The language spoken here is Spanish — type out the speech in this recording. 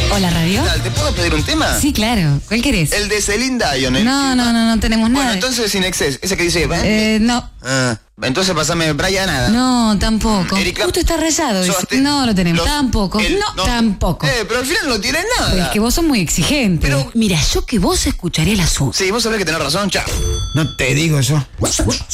Hola, radio. ¿Te puedo pedir un tema? Sí, claro. ¿Cuál querés? El de Celine Dion. No tenemos nada. Bueno, entonces Sin Excess, ese que dice... No. Entonces pasame Brian Nada. No, tampoco. Erika, Justo está rayado. Sobaste- No lo tenemos. los- Tampoco. el- No, tampoco. Pero al final no tiene nada. Es que vos sos muy exigente. Pero- Mira, yo que vos escucharía la suya. Sí, vos sabés que tenés razón, chao. No te digo yo.